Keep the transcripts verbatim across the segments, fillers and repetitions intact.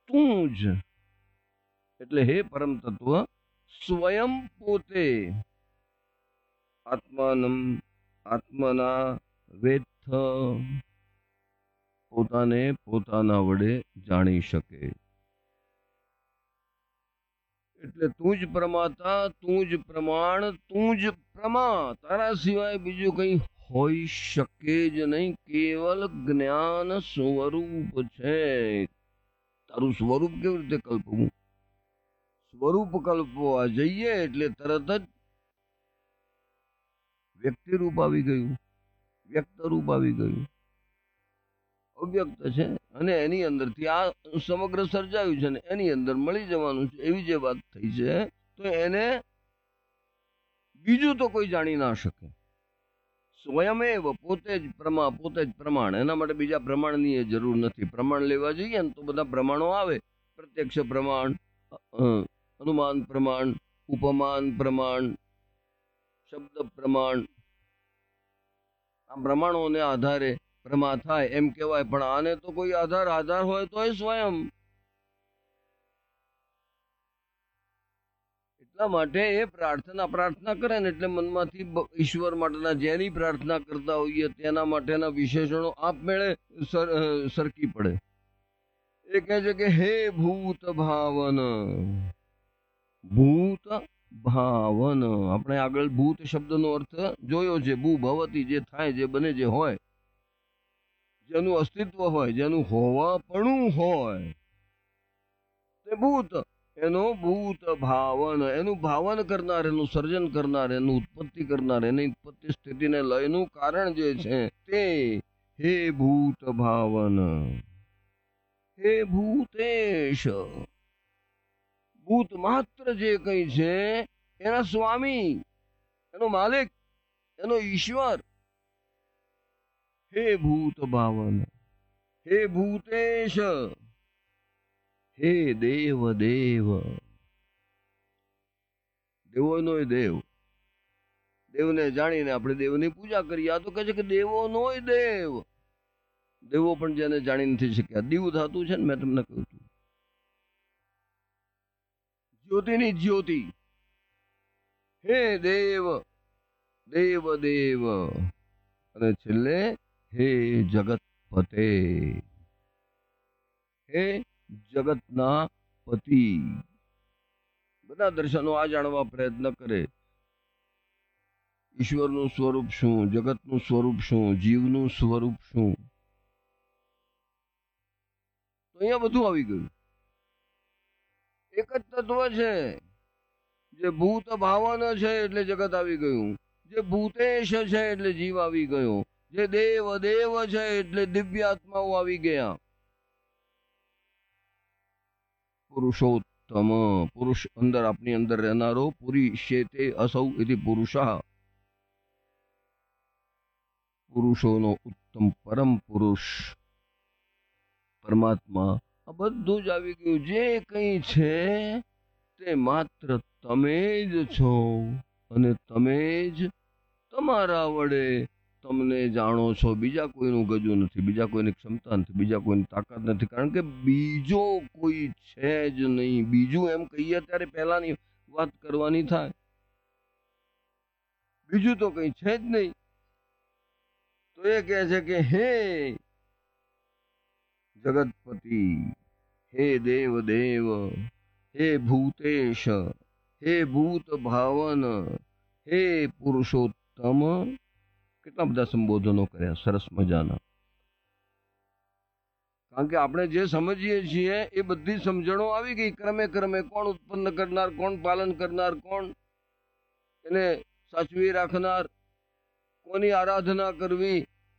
તું જ એટલે હે પરમ તત્વ સ્વયં પોતે આત્માનમ આત્મના વેત્થ પોતાને પોતાના વડે જાણી શકે. એટલે તું જ પ્રમાતા, તું જ પ્રમાણ, તું જ પ્રમા. તારા સિવાય બીજું કઈ હોઈ શકે જ નહીં. કેવલ જ્ઞાન સ્વરૂપ છે. તારું સ્વરૂપ કેવી રીતે કલ્પવું? સ્વરૂપ કલ્પવા જઈએ એટલે તરત જ વ્યક્તિ રૂપ આવી ગયું, વ્યક્ત રૂપ આવી ગયું. અવ્યક્ત છે અને એની અંદરથી આ સમગ્ર સર્જાયું છે ને એની અંદર મળી જવાનું છે, એવી જે વાત થઈ છે તો એને બીજું તો કોઈ જાણી ના શકે. સ્વયમેવ પોતે જ પ્રમા, પોતે જ પ્રમાણ. એના માટે બીજા પ્રમાણની એ જરૂર નથી. પ્રમાણ લેવા જઈએ ને તો બધા પ્રમાણો આવે. પ્રત્યક્ષ પ્રમાણ, અનુમાન પ્રમાણ, ઉપમાન પ્રમાણ, શબ્દ પ્રમાણ. આ પ્રમાણોને આધારે પ્રમા થાય એમ કહેવાય. પણ આને તો કોઈ આધાર આધાર હોય તો સ્વયં. એટલા માટે એ પ્રાર્થના પ્રાર્થના કરે ને એટલે મનમાંથી ઈશ્વર માટેના જેની પ્રાર્થના કરતા હોઈએ તેના માટેના વિશેષણો આપમેળે સરકી પડે. એ કહે છે કે હે ભૂત ભાવન. ભૂત ભાવન આપણે આગળ ભૂત શબ્દનો અર્થ જોયો છે. ભૂ ભવતી, જે થાય, જે બને, જે હોય, જેનું અસ્તિત્વ હોય, જેનું હોવાપણું હોય તે ભૂત. એનો ભૂત ભાવન, એનું ભાવન કરનાર, એનું સર્જન કરનાર, એનું ઉત્પત્તિ કરનાર, એની ઉત્પત્તિ સ્થિતિને લયનું કારણ જે છે તે હે ભૂત ભાવન. હે ભૂતેશ. ભૂત માત્ર જે કઈ છે એના સ્વામી, એનો માલિક, એનો ઈશ્વર. હે ભૂત ભાવન. હે ભૂતેશ. હે દેવ દેવ. દેવોનો દેવ. દેવને જાણીને આપણે દેવની પૂજા કરીએ. આ તો કહે છે કે દેવોનો દેવ. દેવો પણ જેને જાણી નથી શક્યા. દીવ ધાતુ છે ને, મેં તમને કહ્યું હતું, જ્યોતિની જ્યોતિ. હે દેવ, દેવ દેવ. અને છેલ્લે હે જગતપતે. હે જગતના પતિ. બધા દર્શનો આ જાણવા પ્રયત્ન કરે ઈશ્વરનું સ્વરૂપ શું, જગતનું સ્વરૂપ શું, જીવનું સ્વરૂપ શું. તો અહીંયા બધું આવી ગયું. એક જ તત્વ છે. જે ભૂત ભાવન છે એટલે જગત આવી ગયું. જે ભૂતેશ છે એટલે જીવ આવી ગયો. જે દેવ દેવ છે એટલે દિવ્ય આત્માઓ આવી ગયા. પુરુષોત્તમ, પુરુષ અંદર, આપની અંદર રહેનારો. પુરી શેતે અસૌ ઇતિ પુરુષઃ. પુરુષોનો ઉત્તમ પરમ પુરુષ પરમાત્મા. આ બધું જ આવી ગયું. જે કંઈ છે તે માત્ર તમે જ છો અને તમે જ તમારા વડે તમને જાણો છો. બીજા કોઈનું ગજું નથી, બીજા કોઈની ક્ષમતા નથી, બીજા કોઈની તાકાત નથી. કારણ કે બીજો કોઈ છે જ નહીં. બીજું એમ કહીએ ત્યારે પહેલાની વાત કરવાની થાય. બીજું તો કઈ છે જ નહીં. તો એ કહે છે કે હે જગતપતિ, હે દેવ દેવ, હે ભૂતેશ, હે ભૂત ભાવન, હે પુરુષોત્તમ. કેટલા બધા સંબોધનો કર્યા, સરસ મજાના. કારણ કે આપણે જે સમજીએ છીએ એ બધી સમજણો આવી ગઈ ક્રમે ક્રમે. કોણ ઉત્પન્ન કરનાર, કોણ પાલન કરનાર, કોણ એને સાચવી રાખનાર, કોની આરાધના કરવી,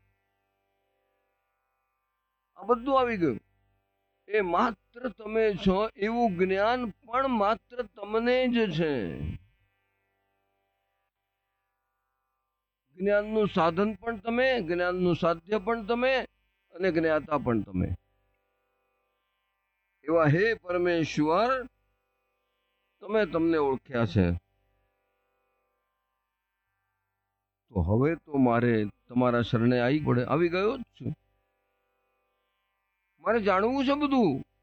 આ બધું આવી ગયું. એ માત્ર તમે છો એવું જ્ઞાન પણ માત્ર તમને જ છે. જ્ઞાનનું સાધન પણ તમે, જ્ઞાનનું સાધ્ય પણ તમે અને જ્ઞાતા પણ તમે. એવા હે પરમેશ્વર, તમે તમને ઓળખ્યા છે. તો હવે તો મારે તમારા શરણે આવી પડે. આવી ગયો જ છું. મારે જાણવું છે બધું.